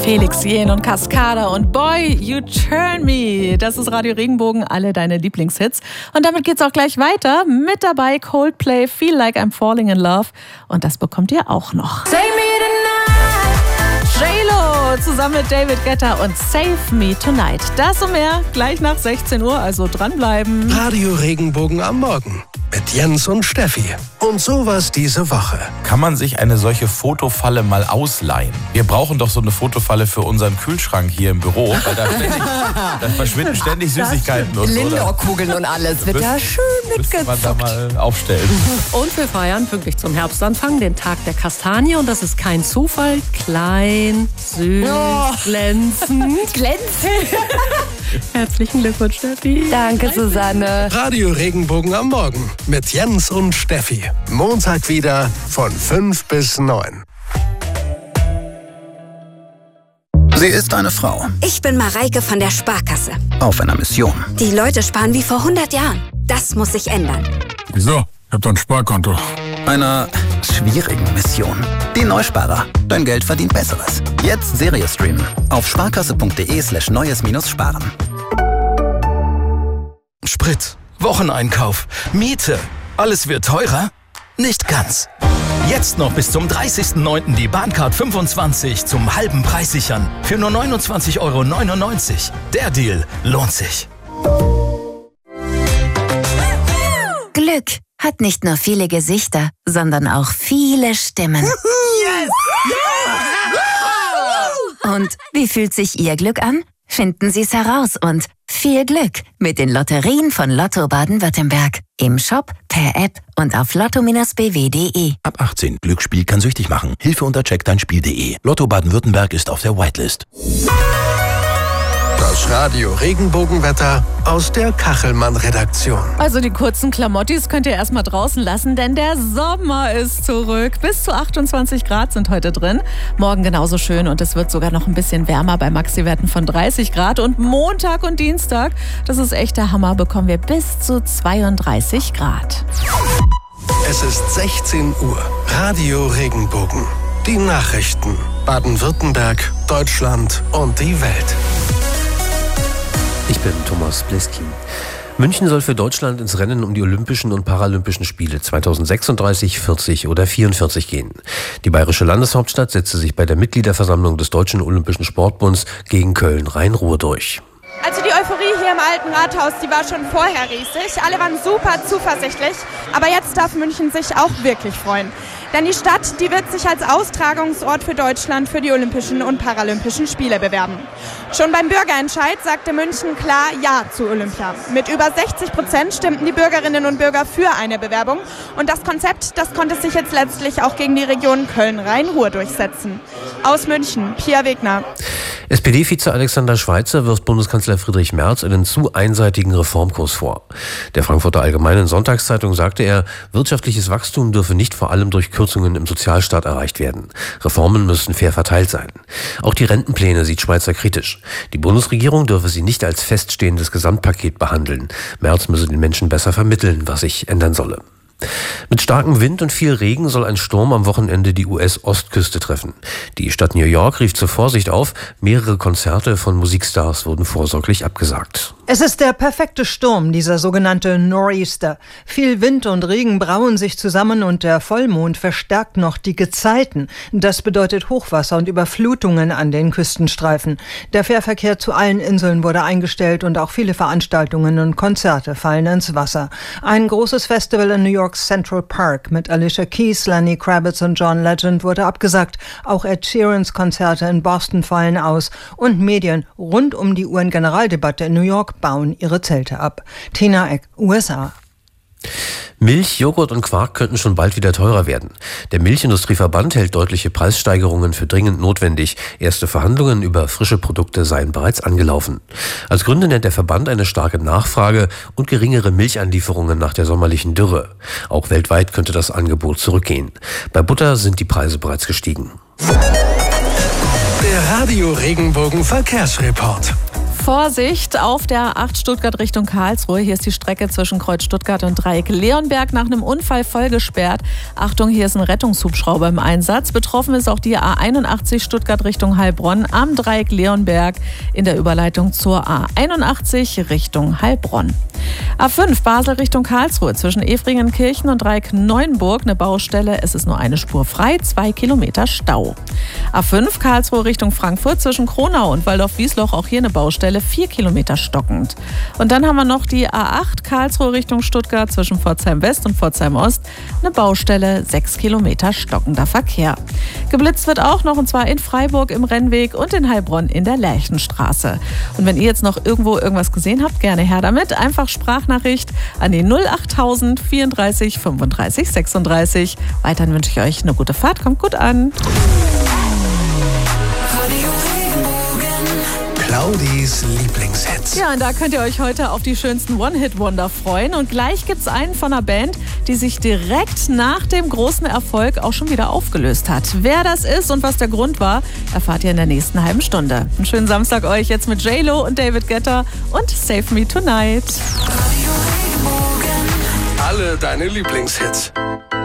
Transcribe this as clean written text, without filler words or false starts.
Felix Jähn und Cascada und Boy, You Turn Me. Das ist Radio Regenbogen, alle deine Lieblingshits. Und damit geht's auch gleich weiter. Mit dabei Coldplay, Feel Like I'm Falling in Love. Und das bekommt ihr auch noch. Save me tonight. J-Lo zusammen mit David Guetta und Save Me Tonight. Das und mehr gleich nach 16 Uhr, also dranbleiben. Radio Regenbogen am Morgen mit Jens und Steffi. Und sowas diese Woche. Kann man sich eine solche Fotofalle mal ausleihen? Wir brauchen doch so eine Fotofalle für unseren Kühlschrank hier im Büro, weil da verschwinden ständig Süßigkeiten und so. Lindor-Kugeln und alles wird da schön mitgezockt. Man da mal aufstellen. Und wir feiern pünktlich zum Herbstanfang den Tag der Kastanie. Und das ist kein Zufall. Klein, süß, glänzend. Glänzend. Herzlichen Glückwunsch, Steffi. Danke, Susanne. Radio Regenbogen am Morgen mit Jens und Steffi. Montag wieder von 5 bis 9. Sie ist eine Frau. Ich bin Mareike von der Sparkasse. Auf einer Mission. Die Leute sparen wie vor 100 Jahren. Das muss sich ändern. Wieso? Ich hab doch ein Sparkonto. Einer schwierigen Mission. Die Neusparer. Dein Geld verdient Besseres. Jetzt Serie streamen. Auf sparkasse.de/neues-sparen. Sprit, Wocheneinkauf, Miete. Alles wird teurer? Nicht ganz. Jetzt noch bis zum 30.09. die Bahncard 25 zum halben Preis sichern. Für nur 29,99 €. Der Deal lohnt sich. Glück hat nicht nur viele Gesichter, sondern auch viele Stimmen. Yes! Und wie fühlt sich Ihr Glück an? Finden Sie es heraus und viel Glück mit den Lotterien von Lotto Baden-Württemberg. Im Shop, per App und auf lotto-bw.de. Ab 18. Glücksspiel kann süchtig machen. Hilfe unter checkdeinspiel.de. Lotto Baden-Württemberg ist auf der Whitelist. Das Radio Regenbogenwetter aus der Kachelmann-Redaktion. Also die kurzen Klamottis könnt ihr erstmal draußen lassen, denn der Sommer ist zurück. Bis zu 28 Grad sind heute drin. Morgen genauso schön und es wird sogar noch ein bisschen wärmer bei Maxi-Werten von 30 Grad. Und Montag und Dienstag, das ist echt der Hammer, bekommen wir bis zu 32 Grad. Es ist 16 Uhr. Radio Regenbogen. Die Nachrichten. Baden-Württemberg, Deutschland und die Welt. Ich bin Thomas Bliskin. München soll für Deutschland ins Rennen um die Olympischen und Paralympischen Spiele 2036, 40 oder 44 gehen. Die bayerische Landeshauptstadt setzte sich bei der Mitgliederversammlung des Deutschen Olympischen Sportbunds gegen Köln-Rhein-Ruhr durch. Also die Euphorie hier im Alten Rathaus, die war schon vorher riesig. Alle waren super zuversichtlich. Aber jetzt darf München sich auch wirklich freuen. Denn die Stadt, die wird sich als Austragungsort für Deutschland für die Olympischen und Paralympischen Spiele bewerben. Schon beim Bürgerentscheid sagte München klar Ja zu Olympia. Mit über 60% stimmten die Bürgerinnen und Bürger für eine Bewerbung. Und das Konzept, das konnte sich jetzt letztlich auch gegen die Region Köln-Rhein-Ruhr durchsetzen. Aus München, Pia Wegner. SPD-Vize Alexander Schweitzer wirft Bundeskanzler Friedrich Merz einen zu einseitigen Reformkurs vor. Der Frankfurter Allgemeinen Sonntagszeitung sagte er, wirtschaftliches Wachstum dürfe nicht vor allem durch Kürzungen im Sozialstaat erreicht werden. Reformen müssten fair verteilt sein. Auch die Rentenpläne sieht Schweitzer kritisch. Die Bundesregierung dürfe sie nicht als feststehendes Gesamtpaket behandeln. Merz müsse den Menschen besser vermitteln, was sich ändern solle. Mit starkem Wind und viel Regen soll ein Sturm am Wochenende die US-Ostküste treffen. Die Stadt New York rief zur Vorsicht auf, mehrere Konzerte von Musikstars wurden vorsorglich abgesagt. Es ist der perfekte Sturm, dieser sogenannte Nor'easter. Viel Wind und Regen brauen sich zusammen und der Vollmond verstärkt noch die Gezeiten. Das bedeutet Hochwasser und Überflutungen an den Küstenstreifen. Der Fährverkehr zu allen Inseln wurde eingestellt und auch viele Veranstaltungen und Konzerte fallen ins Wasser. Ein großes Festival in New York Central Park mit Alicia Keys, Lenny Kravitz und John Legend wurde abgesagt. Auch Ed Sheerans Konzerte in Boston fallen aus. Und Medien rund um die UN-Generaldebatte in New York bauen ihre Zelte ab. Tina Eck, USA. Milch, Joghurt und Quark könnten schon bald wieder teurer werden. Der Milchindustrieverband hält deutliche Preissteigerungen für dringend notwendig. Erste Verhandlungen über frische Produkte seien bereits angelaufen. Als Gründe nennt der Verband eine starke Nachfrage und geringere Milchanlieferungen nach der sommerlichen Dürre. Auch weltweit könnte das Angebot zurückgehen. Bei Butter sind die Preise bereits gestiegen. Der Radio Regenbogen Verkehrsreport. Vorsicht auf der A8 Stuttgart Richtung Karlsruhe. Hier ist die Strecke zwischen Kreuz Stuttgart und Dreieck Leonberg nach einem Unfall voll gesperrt. Achtung, hier ist ein Rettungshubschrauber im Einsatz. Betroffen ist auch die A81 Stuttgart Richtung Heilbronn am Dreieck Leonberg in der Überleitung zur A81 Richtung Heilbronn. A5 Basel Richtung Karlsruhe zwischen Efringenkirchen und Dreieck Neuenburg eine Baustelle. Es ist nur eine Spur frei, 2 Kilometer Stau. A5 Karlsruhe Richtung Frankfurt zwischen Kronau und Waldorf-Wiesloch, auch hier eine Baustelle, 4 Kilometer stockend. Und dann haben wir noch die A8 Karlsruhe Richtung Stuttgart zwischen Pforzheim West und Pforzheim Ost, eine Baustelle, 6 Kilometer stockender Verkehr. Geblitzt wird auch noch, und zwar in Freiburg im Rennweg und in Heilbronn in der Lerchenstraße. Und wenn ihr jetzt noch irgendwo irgendwas gesehen habt, gerne her damit. Einfach Sprachnachricht an die 08000 34 35 36. Weiterhin wünsche ich euch eine gute Fahrt. Kommt gut an. Claudis Lieblingshits. Ja, und da könnt ihr euch heute auf die schönsten One-Hit-Wonder freuen. Und gleich gibt's einen von einer Band, die sich direkt nach dem großen Erfolg auch schon wieder aufgelöst hat. Wer das ist und was der Grund war, erfahrt ihr in der nächsten halben Stunde. Einen schönen Samstag euch jetzt mit J-Lo und David Guetta und Save Me Tonight. Alle deine Lieblingshits.